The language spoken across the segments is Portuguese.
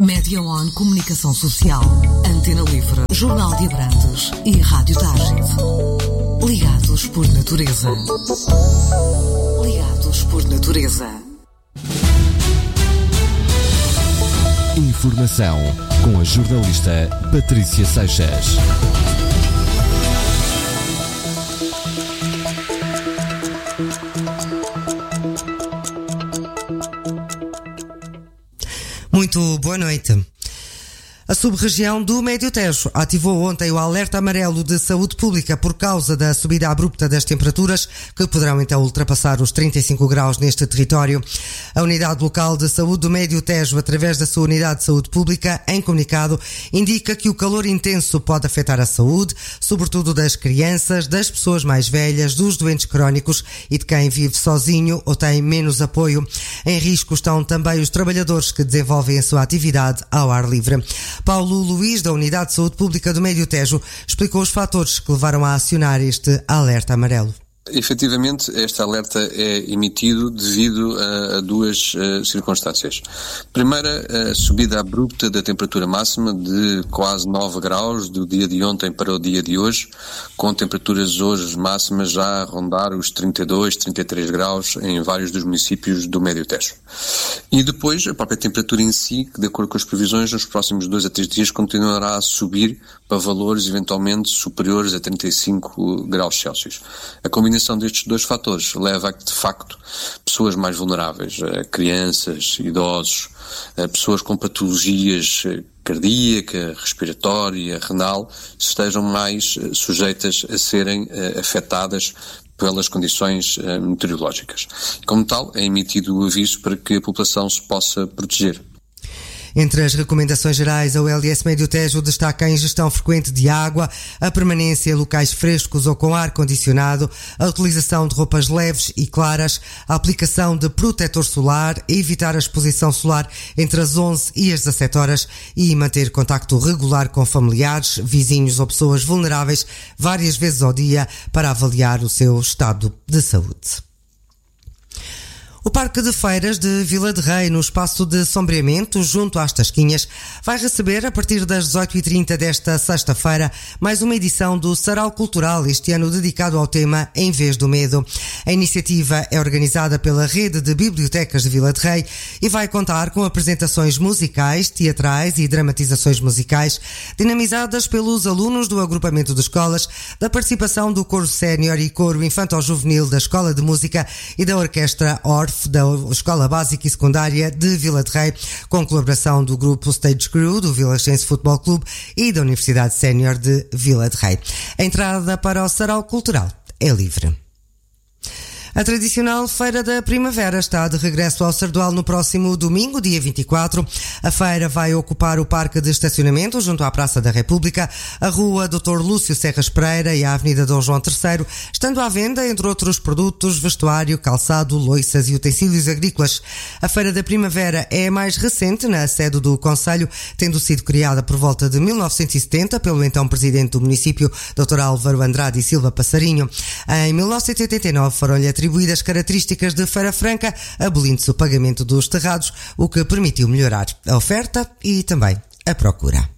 Média One Comunicação Social, Antena Livre, Jornal de Abrantes e Rádio Tágide. Ligados por natureza. Ligados por natureza. Informação com a jornalista Patrícia Seixas. Muito boa noite. A sub-região do Médio Tejo ativou ontem o alerta amarelo de saúde pública por causa da subida abrupta das temperaturas, que poderão então ultrapassar os 35 graus neste território. A Unidade Local de Saúde do Médio Tejo, através da sua Unidade de Saúde Pública, em comunicado, indica que o calor intenso pode afetar a saúde, sobretudo das crianças, das pessoas mais velhas, dos doentes crónicos e de quem vive sozinho ou tem menos apoio. Em risco estão também os trabalhadores que desenvolvem a sua atividade ao ar livre. Paulo Luís, da Unidade de Saúde Pública do Médio Tejo, explicou os fatores que levaram a acionar este alerta amarelo. Efetivamente, este alerta é emitido devido a duas circunstâncias. Primeira, a subida abrupta da temperatura máxima de quase 9 graus do dia de ontem para o dia de hoje, com temperaturas hoje máximas já a rondar os 32, 33 graus em vários dos municípios do Médio Tejo. E depois, a própria temperatura em si, que de acordo com as previsões, nos próximos 2 a 3 dias continuará a subir para valores eventualmente superiores a 35 graus Celsius. A combinação destes dois fatores leva a que, de facto, pessoas mais vulneráveis, crianças, idosos, pessoas com patologias cardíaca, respiratória, renal, estejam mais sujeitas a serem afetadas pelas condições meteorológicas. Como tal, é emitido o aviso para que a população se possa proteger. Entre as recomendações gerais, a OLS Médio Tejo destaca a ingestão frequente de água, a permanência em locais frescos ou com ar-condicionado, a utilização de roupas leves e claras, a aplicação de protetor solar, evitar a exposição solar entre as 11 e as 17 horas e manter contacto regular com familiares, vizinhos ou pessoas vulneráveis várias vezes ao dia para avaliar o seu estado de saúde. O Parque de Feiras de Vila de Rei, no espaço de sombreamento, junto às Tasquinhas, vai receber, a partir das 18h30 desta sexta-feira, mais uma edição do Sarau Cultural, este ano dedicado ao tema Em Vez do Medo. A iniciativa é organizada pela Rede de Bibliotecas de Vila de Rei e vai contar com apresentações musicais, teatrais e dramatizações musicais, dinamizadas pelos alunos do agrupamento de escolas, da participação do Coro Sénior e Coro Infantil-Juvenil da Escola de Música e da Orquestra Orff da Escola Básica e Secundária de Vila de Rei, com colaboração do grupo Stage Crew, do Vilagense Futebol Clube e da Universidade Sénior de Vila de Rei. A entrada para o Sarau Cultural é livre. A tradicional Feira da Primavera está de regresso ao Sardual no próximo domingo, dia 24. A feira vai ocupar o parque de estacionamento junto à Praça da República, a Rua Dr. Lúcio Serras Pereira e a Avenida Dom João III, estando à venda, entre outros produtos, vestuário, calçado, loiças e utensílios agrícolas. A Feira da Primavera é a mais recente na sede do Concelho, tendo sido criada por volta de 1970 pelo então presidente do município, Dr. Álvaro Andrade e Silva Passarinho. Em 1989 foram-lhe atribuídas características de Feira Franca, abolindo-se o pagamento dos terrados, o que permitiu melhorar a oferta e também a procura.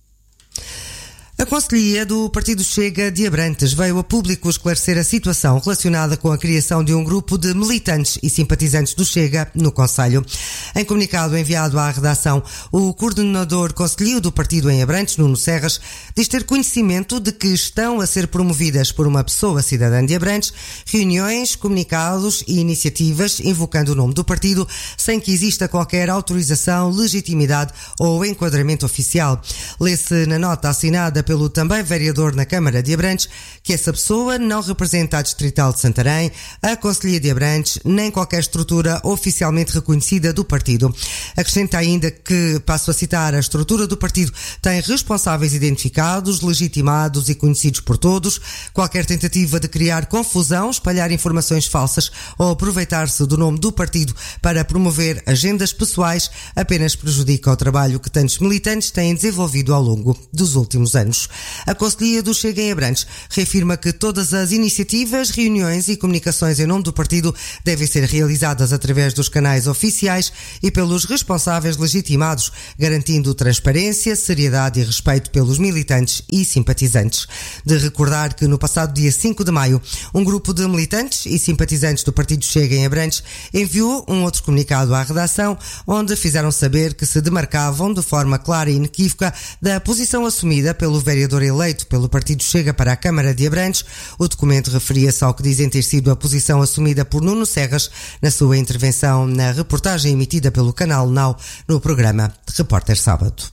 A Conselhia do Partido Chega de Abrantes veio a público esclarecer a situação relacionada com a criação de um grupo de militantes e simpatizantes do Chega no Concelho. Em comunicado enviado à redação, o coordenador concelhio do partido em Abrantes, Nuno Serras, diz ter conhecimento de que estão a ser promovidas por uma pessoa cidadã de Abrantes reuniões, comunicados e iniciativas invocando o nome do partido sem que exista qualquer autorização, legitimidade ou enquadramento oficial. Lê-se na nota assinada pelo também vereador na Câmara de Abrantes que essa pessoa não representa a Distrital de Santarém, a Conselhia de Abrantes, nem qualquer estrutura oficialmente reconhecida do partido. Acrescenta ainda que, passo a citar, a estrutura do partido tem responsáveis identificados, legitimados e conhecidos por todos. Qualquer tentativa de criar confusão, espalhar informações falsas ou aproveitar-se do nome do partido para promover agendas pessoais apenas prejudica o trabalho que tantos militantes têm desenvolvido ao longo dos últimos anos. anos. A Conselhia do Chega em Abrantes reafirma que todas as iniciativas, reuniões e comunicações em nome do partido devem ser realizadas através dos canais oficiais e pelos responsáveis legitimados, garantindo transparência, seriedade e respeito pelos militantes e simpatizantes. De recordar que no passado dia 5 de maio, um grupo de militantes e simpatizantes do Partido Chega em Abrantes enviou um outro comunicado à redação, onde fizeram saber que se demarcavam de forma clara e inequívoca da posição assumida pelo vereador eleito pelo Partido Chega para a Câmara de Abrantes. O documento referia-se ao que dizem ter sido a posição assumida por Nuno Serras na sua intervenção na reportagem emitida pelo canal Now no programa Repórter Sábado.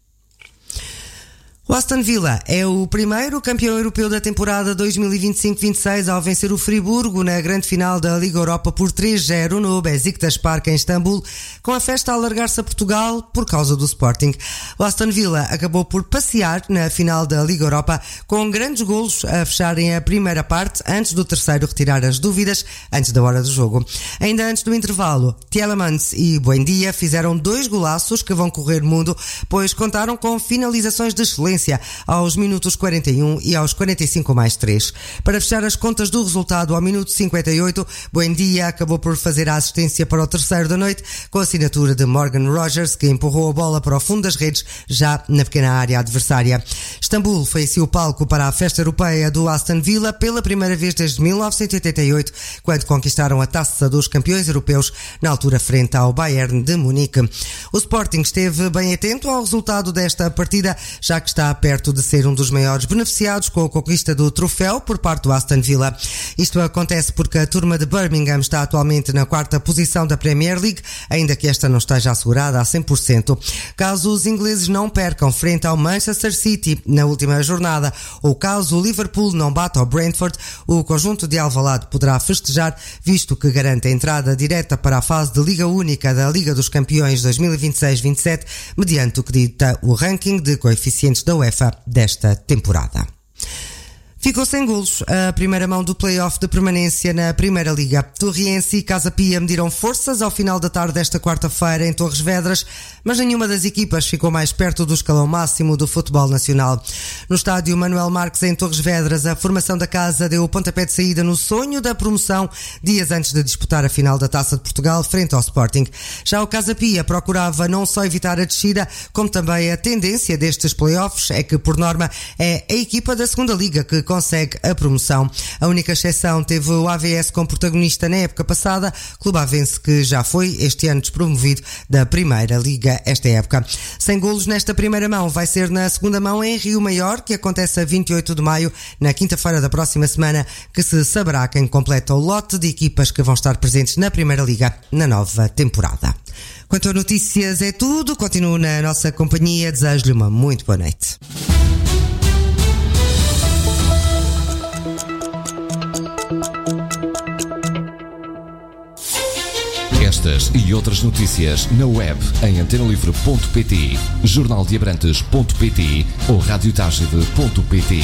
O Aston Villa é o primeiro campeão europeu da temporada 2025-26 ao vencer o Friburgo na grande final da Liga Europa por 3-0 no Beşiktaş Park em Istambul, com a festa a alargar-se a Portugal por causa do Sporting. O Aston Villa acabou por passear na final da Liga Europa com grandes golos a fecharem a primeira parte, antes do terceiro retirar as dúvidas antes da hora do jogo. Ainda antes do intervalo, Tielemans e Buendia fizeram 2 golaços que vão correr mundo, pois contaram com finalizações de excelência aos minutos 41 e aos 45+3. Para fechar as contas do resultado ao minuto 58, Buendia acabou por fazer a assistência para o terceiro da noite, com a assinatura de Morgan Rogers, que empurrou a bola para o fundo das redes, já na pequena área adversária. Istambul foi assim o palco para a festa europeia do Aston Villa pela primeira vez desde 1988, quando conquistaram a taça dos campeões europeus, na altura frente ao Bayern de Munique. O Sporting esteve bem atento ao resultado desta partida, já que está perto de ser um dos maiores beneficiados com a conquista do troféu por parte do Aston Villa. Isto acontece porque a turma de Birmingham está atualmente na 4ª posição da Premier League, ainda que esta não esteja assegurada a 100%. Caso os ingleses não percam frente ao Manchester City na última jornada, ou caso o Liverpool não bata ao Brentford, o conjunto de Alvalade poderá festejar, visto que garante a entrada direta para a fase de Liga Única da Liga dos Campeões 2026-27, mediante o que dita o ranking de coeficientes da UEFA desta temporada. Ficou sem golos a primeira mão do play-off de permanência na Primeira Liga. Torriense e Casa Pia mediram forças ao final da tarde desta quarta-feira em Torres Vedras, mas nenhuma das equipas ficou mais perto do escalão máximo do futebol nacional. No estádio Manuel Marques, em Torres Vedras, a formação da casa deu o pontapé de saída no sonho da promoção, dias antes de disputar a final da Taça de Portugal frente ao Sporting. Já o Casa Pia procurava não só evitar a descida, como também a tendência destes play-offs é que, por norma, é a equipa da Segunda Liga que consegue a promoção. A única exceção teve o AVS como protagonista na época passada, clube avense que já foi este ano despromovido da Primeira Liga esta época. Sem golos nesta primeira mão, vai ser na segunda mão em Rio Maior, que acontece a 28 de maio, na quinta-feira da próxima semana, que se saberá quem completa o lote de equipas que vão estar presentes na Primeira Liga na nova temporada. Quanto a notícias é tudo, continuo na nossa companhia, desejo-lhe uma muito boa noite. Estas e outras notícias na web em antenalivre.pt, jornaldeabrantes.pt ou radiotagide.pt.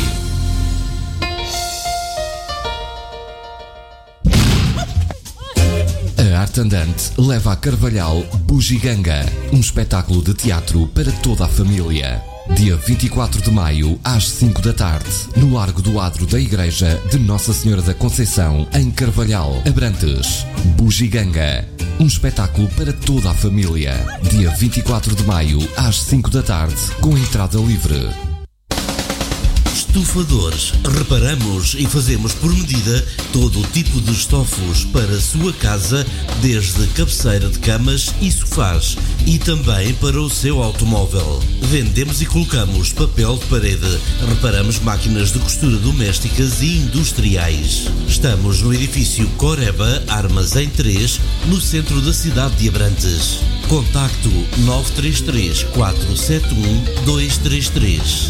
A Arte Andante leva a Carvalhal Bugiganga, um espetáculo de teatro para toda a família. Dia 24 de maio, às 5 da tarde, no Largo do Adro da Igreja de Nossa Senhora da Conceição, em Carvalhal, Abrantes. Bugiganga, um espetáculo para toda a família. Dia 24 de maio, às 5 da tarde, com entrada livre. Estufadores. Reparamos e fazemos por medida todo o tipo de estofos para a sua casa, desde cabeceira de camas e sofás, e também para o seu automóvel. Vendemos e colocamos papel de parede. Reparamos máquinas de costura domésticas e industriais. Estamos no edifício Coreba, Armazém 3, no centro da cidade de Abrantes. Contacto 933 471 233.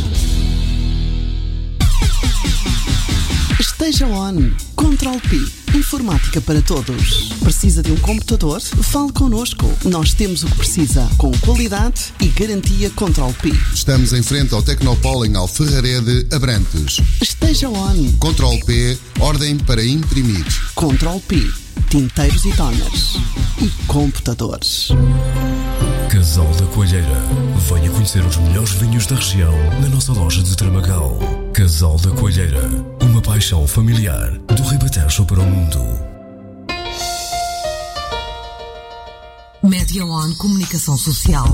Esteja on. Control P. Informática para todos. Precisa de um computador? Fale connosco. Nós temos o que precisa, com qualidade e garantia Control P. Estamos em frente ao Tecnopol em Alferrarede, Abrantes. Esteja on. Control P. Ordem para imprimir. Control P. Tinteiros e toners. E computadores. Casal Casal da Coalheira. Venha conhecer os melhores vinhos da região na nossa loja de Tramagal. Casal da Coalheira, uma paixão familiar do Ribatejo para o mundo. Media One Comunicação Social.